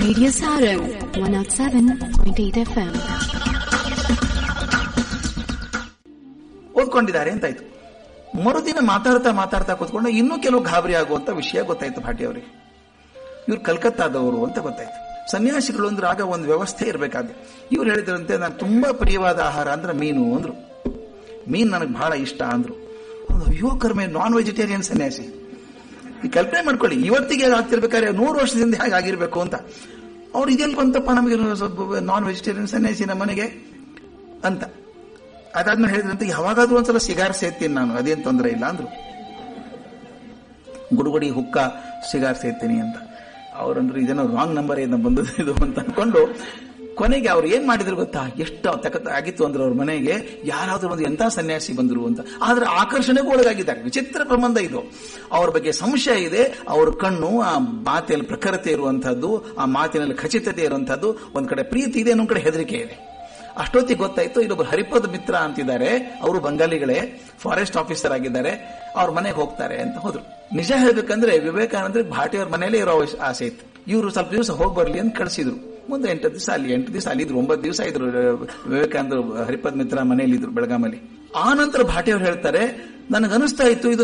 Radio Sarang 107.8 FM. ಓದ್ಕೊಂಡಿದ್ದಾರೆ ಅಂತಾಯ್ತು. ಮರುದಿನ ಮಾತಾಡ್ತಾ ಕೂತ್ಕೊಂಡು ಇನ್ನೂ ಕೆಲವು ಗಾಬರಿ ಆಗುವಂತ ವಿಷಯ ಗೊತ್ತಾಯ್ತು ಭಾಟಿ ಅವರಿಗೆ. ಇವ್ರು ಕಲ್ಕತ್ತಾದವರು ಅಂತ ಗೊತ್ತಾಯ್ತು. ಸನ್ಯಾಸಿಗಳು ಅಂದ್ರೆ ಆಗ ಒಂದು ವ್ಯವಸ್ಥೆ ಇರಬೇಕಾದ್ರೆ. ಇವ್ರು ಹೇಳಿದ್ರಂತೆ, ನಾನು ತುಂಬಾ ಪ್ರಿಯವಾದ ಆಹಾರ ಅಂದ್ರೆ ಮೀನು ಅಂದ್ರು. ಮೀನು ನನಗೆ ಬಹಳ ಇಷ್ಟ ಅಂದ್ರು. ಅಯ್ಯೋ ಕರ್ಮೆ, ನಾನ್ ವೆಜಿಟೇರಿಯನ್ ಸನ್ಯಾಸಿ. ಈ ಕಲ್ಪನೆ ಮಾಡ್ಕೊಳ್ಳಿ, ಇವತ್ತಿಗೆ ಆಗ್ತಿರ್ಬೇಕಾದ್ರೆ 100 ವರ್ಷದಿಂದ ಹೇಗಾಗಿರ್ಬೇಕು ಅಂತ. ಅವ್ರು ಇದೆಲ್ಲಿ ಬಂತಪ್ಪ ನಮಗೆ ನಾನ್ ವೆಜಿಟೇರಿಯನ್ ಸನ್ಯಾಸಿ ನಮ್ಮ ಮನೆಗೆ ಅಂತ. ಅದಾದ್ಮೇಲೆ ಹೇಳಿದ್ರಂತೆ, ಯಾವಾಗಾದ್ರೂ ಒಂದ್ಸಲ ಸಿಗಾರ್ ಸೇರ್ತೀನಿ ನಾನು, ಅದೇನ್ ತೊಂದರೆ ಇಲ್ಲ ಅಂದ್ರು. ಗುಡುಗುಡಿ ಹುಕ್ಕ ಸಿಗಾರ್ ಸೇರ್ತೀನಿ ಅಂತ. ಅವ್ರಂದ್ರು ಇದೇನೋ ರಾಂಗ್ ನಂಬರ್ ಏನ ಬಂದದ್ದು ಇದು ಅಂತ ಅನ್ಕೊಂಡು ಕೊನೆಗೆ ಅವ್ರು ಏನ್ ಮಾಡಿದ್ರು ಗೊತ್ತಾ, ಎಷ್ಟು ಆಗಿತ್ತು ಅಂದ್ರೆ ಅವ್ರ ಮನೆಗೆ ಯಾರಾದ್ರೂ ಒಂದು ಎಂತ ಸನ್ಯಾಸಿ ಬಂದ್ರು ಅಂತ. ಆದ್ರೆ ಆಕರ್ಷಣೆಗೂ ಒಳಗಾಗಿದ್ದಾರೆ. ವಿಚಿತ್ರ ಪ್ರಬಂಧ ಇದು. ಅವ್ರ ಬಗ್ಗೆ ಸಂಶಯ ಇದೆ. ಅವ್ರ ಕಣ್ಣು ಆ ಮಾತಿನಲ್ಲಿ ಪ್ರಖರತೆ ಇರುವಂತಹದ್ದು, ಆ ಮಾತಿನಲ್ಲಿ ಖಚಿತತೆ ಇರುವಂತಹದ್ದು. ಒಂದ್ ಕಡೆ ಪ್ರೀತಿ ಇದೆ, ಇನ್ನೊಂದ್ ಕಡೆ ಹೆದರಿಕೆ ಇದೆ. ಅಷ್ಟೊತ್ತಿಗೆ ಗೊತ್ತಾಯ್ತು, ಇಲ್ಲೊಬ್ರು ಹರಿಪದ್ ಮಿತ್ರ ಅಂತಿದ್ದಾರೆ, ಅವರು ಬಂಗಾಲಿಗಳೇ, ಫಾರೆಸ್ಟ್ ಆಫೀಸರ್ ಆಗಿದ್ದಾರೆ, ಅವ್ರ ಮನೆಗೆ ಹೋಗ್ತಾರೆ ಅಂತ ಹೋದ್ರು. ನಿಜ ಹೇಳ್ಬೇಕಂದ್ರೆ ವಿವೇಕಾನಂದ್ರ ಭಾಟಿಯವ್ರ ಮನೇಲಿ ಇರೋ ಆಸೆ ಇತ್ತು. ಇವರು ಸ್ವಲ್ಪ ದಿವಸ ಹೋಗಿ ಬರ್ಲಿ ಅಂತ ಕಳಿಸಿದ್ರು. ಮುಂದೆ 8 ದಿವಸ ಅಲ್ಲಿದ್ರು. 9 ದಿವಸ ಇದ್ರು ವಿವೇಕಾನಂದ ಹರಿಪದ್ ಮಿತ್ರ ಮನೆಯಲ್ಲಿ ಇದ್ರು ಬೆಳಗಾಮಲ್ಲಿ. ಆ ನಂತರ ಭಾಟಿಯವ್ರು ಹೇಳ್ತಾರೆ, ನನಗನಿಸ್ತಾ ಇತ್ತು ಇದು